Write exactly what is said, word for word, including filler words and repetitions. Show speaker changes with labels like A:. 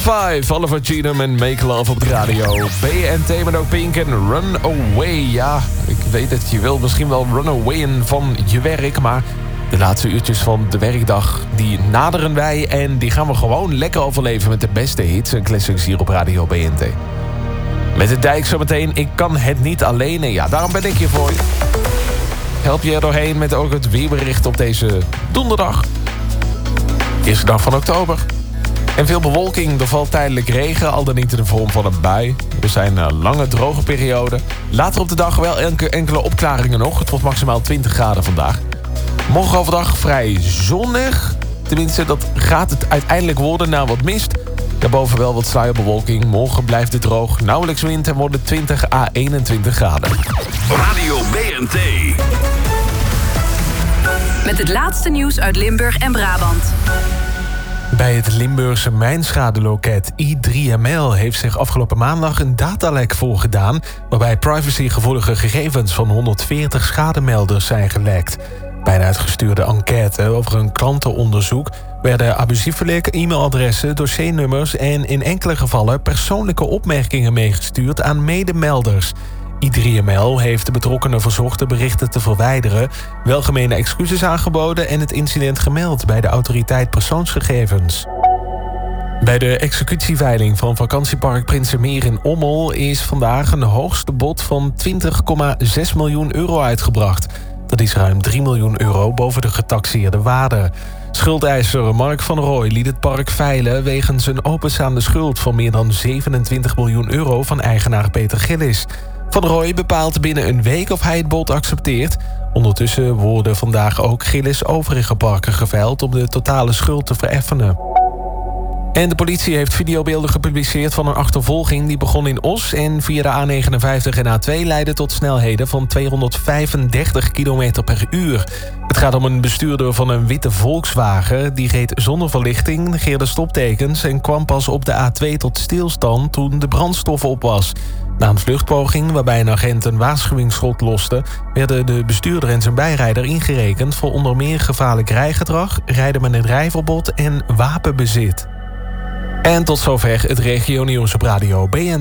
A: vijf, Oliver Cheatham en Make Love op de radio. B N T met ook Pink en Run Away. Ja, ik weet het, je wil misschien wel run awayen van je werk... maar de laatste uurtjes van de werkdag, die naderen wij... en die gaan we gewoon lekker overleven met de beste hits en classics hier op radio B N T. Met de dijk zometeen, ik kan het niet alleen. En ja, daarom ben ik hier voor je. Help je er doorheen met ook het weerbericht op deze donderdag. Eerste dag van oktober. En veel bewolking, er valt tijdelijk regen, al dan niet in de vorm van een bui. Er zijn uh, lange droge perioden. Later op de dag wel enkele, enkele opklaringen nog. Het wordt maximaal twintig graden vandaag. Morgen overdag vrij zonnig. Tenminste, dat gaat het uiteindelijk worden na wat mist. Daarboven wel wat sluierbewolking. Morgen blijft het droog, nauwelijks wind en worden twintig à eenentwintig graden.
B: Radio B N T.
C: Met het laatste nieuws uit Limburg en Brabant.
A: Bij het Limburgse mijnschadeloket I drie M L heeft zich afgelopen maandag een datalek voorgedaan, waarbij privacygevoelige gegevens van honderdveertig schademelders zijn gelekt. Bij een uitgestuurde enquête over een klantenonderzoek werden abusieve e-mailadressen, dossiernummers en in enkele gevallen persoonlijke opmerkingen meegestuurd aan medemelders. I drie M L heeft de betrokkenen verzocht de berichten te verwijderen, welgemeende excuses aangeboden en het incident gemeld bij de autoriteit persoonsgegevens. Bij de executieveiling van vakantiepark Prinsenmeer in Ommel is vandaag een hoogste bod van twintig komma zes miljoen euro uitgebracht. Dat is ruim drie miljoen euro boven de getaxeerde waarde. Schuldeiser Mark van Rooij liet het park veilen wegens een openstaande schuld van meer dan zevenentwintig miljoen euro van eigenaar Peter Gillis. Van Rooij bepaalt binnen een week of hij het bod accepteert. Ondertussen worden vandaag ook Gillis' overige parken geveild om de totale schuld te vereffenen. En de politie heeft videobeelden gepubliceerd van een achtervolging die begon in Os en via de A negenenvijftig en A twee leidde tot snelheden van tweehonderdvijfendertig kilometer per uur. Het gaat om een bestuurder van een witte Volkswagen. Die reed zonder verlichting, negeerde stoptekens en kwam pas op de A twee tot stilstand toen de brandstof op was. Na een vluchtpoging waarbij een agent een waarschuwingsschot loste, werden de bestuurder en zijn bijrijder ingerekend voor onder meer gevaarlijk rijgedrag, rijden met een rijverbod en wapenbezit. En tot zover het regionieuws op radio B N.